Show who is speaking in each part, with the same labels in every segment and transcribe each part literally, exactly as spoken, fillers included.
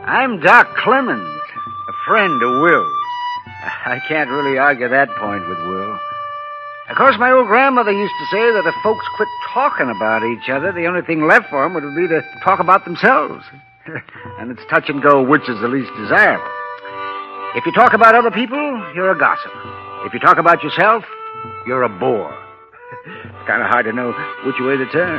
Speaker 1: I'm Doc Clemens, a friend of Will's. I can't really argue that point with Will. Of course, my old grandmother used to say that if folks quit talking about each other, the only thing left for them would be to talk about themselves. And it's touch and go which is the least desirable. If you talk about other people, you're a gossip. If you talk about yourself, you're a bore. It's kind of hard to know which way to turn.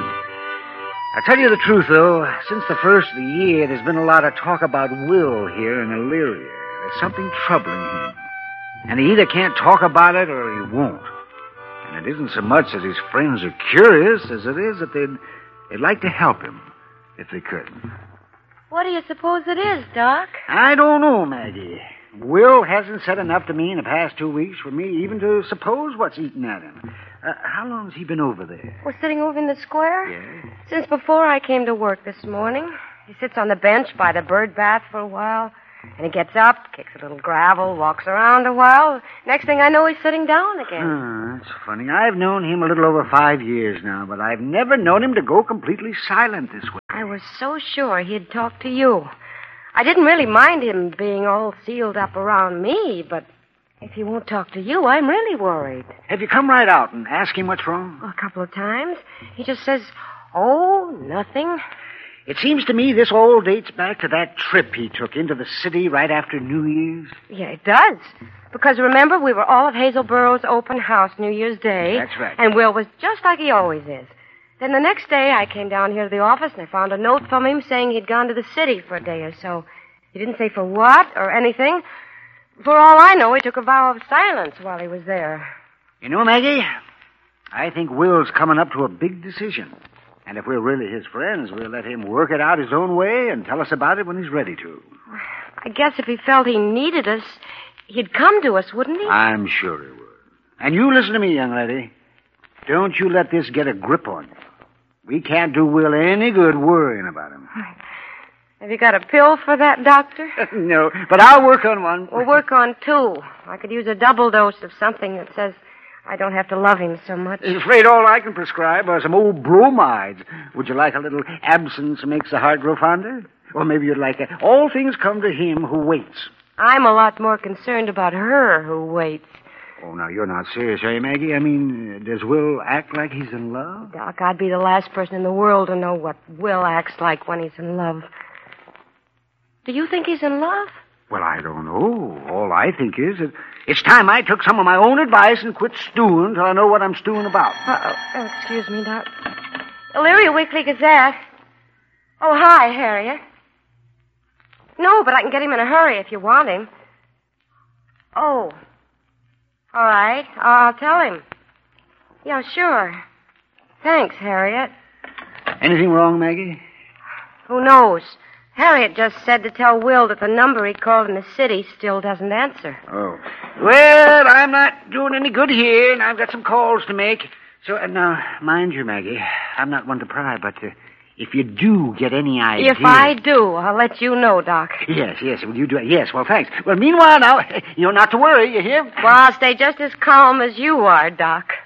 Speaker 1: I'll tell you the truth, though. Since the first of the year, there's been a lot of talk about Will here in Elyria. There's something troubling him. And he either can't talk about it or he won't. And it isn't so much that his friends are curious as it is that they'd, they'd like to help him if they could.
Speaker 2: What do you suppose it is, Doc?
Speaker 1: I don't know, Maggie. Will hasn't said enough to me in the past two weeks for me even to suppose what's eating at him. Uh, how long has he been over there?
Speaker 2: We're sitting over in the square?
Speaker 1: Yeah.
Speaker 2: Since before I came to work this morning. He sits on the bench by the bird bath for a while, and he gets up, kicks a little gravel, walks around a while. Next thing I know, he's sitting down again.
Speaker 1: Oh, that's funny. I've known him a little over five years now, but I've never known him to go completely silent this way.
Speaker 2: I was so sure he'd talk to you. I didn't really mind him being all sealed up around me, but if he won't talk to you, I'm really worried.
Speaker 1: Have you come right out and asked him what's wrong?
Speaker 2: A couple of times. He just says, oh, nothing.
Speaker 1: It seems to me this all dates back to that trip he took into the city right after New Year's.
Speaker 2: Yeah, it does. Because remember, we were all at Hazelborough's open house New Year's Day.
Speaker 1: That's right.
Speaker 2: And Will was just like he always is. Then the next day, I came down here to the office and I found a note from him saying he'd gone to the city for a day or so. He didn't say for what or anything. For all I know, he took a vow of silence while he was there.
Speaker 1: You know, Maggie, I think Will's coming up to a big decision. And if we're really his friends, we'll let him work it out his own way and tell us about it when he's ready to.
Speaker 2: I guess if he felt he needed us, he'd come to us, wouldn't he?
Speaker 1: I'm sure he would. And you listen to me, young lady. Don't you let this get a grip on you. We can't do Will any good worrying about him.
Speaker 2: Have you got a pill for that, Doctor?
Speaker 1: No, but I'll work on one.
Speaker 2: We'll work on two. I could use a double dose of something that says I don't have to love him so much.
Speaker 1: I'm afraid all I can prescribe are some old bromides. Would you like a little absence makes the heart grow fonder? Or maybe you'd like a, all things come to him who waits.
Speaker 2: I'm a lot more concerned about her who waits.
Speaker 1: Oh, now, you're not serious, are you, Maggie? I mean, does Will act like he's in love?
Speaker 2: Doc, I'd be the last person in the world to know what Will acts like when he's in love. Do you think he's in love?
Speaker 1: Well, I don't know. All I think is that it's time I took some of my own advice and quit stewing till I know what I'm stewing about.
Speaker 2: Uh-oh. Oh, excuse me, Doc. Elyria Weekly Gazette. Oh, hi, Harriet. No, but I can get him in a hurry if you want him. Oh. All right. I'll tell him. Yeah, sure. Thanks, Harriet.
Speaker 1: Anything wrong, Maggie?
Speaker 2: Who knows? Harriet just said to tell Will that the number he called in the city still doesn't answer.
Speaker 1: Oh. Well, I'm not doing any good here, and I've got some calls to make. So, uh, now, mind you, Maggie, I'm not one to pry, but uh, if you do get any idea...
Speaker 2: If I do, I'll let you know, Doc.
Speaker 1: Yes, yes, will you do it? Yes, well, thanks. Well, meanwhile, now, you're not to worry, you hear?
Speaker 2: Well, I'll stay just as calm as you are, Doc.